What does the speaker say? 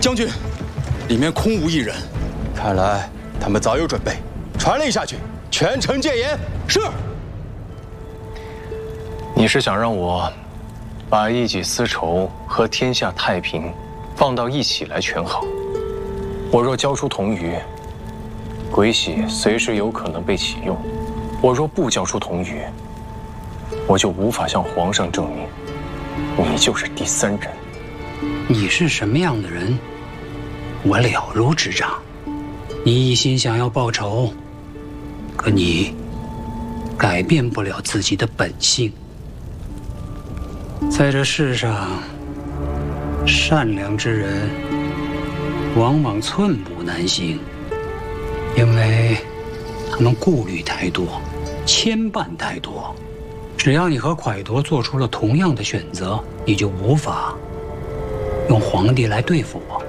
将军，里面空无一人，看来他们早有准备。传令下去，全城戒严。是。 你是想让我把一己私仇和天下太平放到一起来权衡？我若交出童鱼，鬼玺随时有可能被启用；我若不交出童鱼，我就无法向皇上证明你就是第三人。 你是什么样的人，我了如指掌。你一心想要报仇，可你改变不了自己的本性。在这世上，善良之人往往寸步难行，因为他们顾虑太多，牵绊太多。只要你和蒯夺做出了同样的选择，你就无法用皇帝来对付我。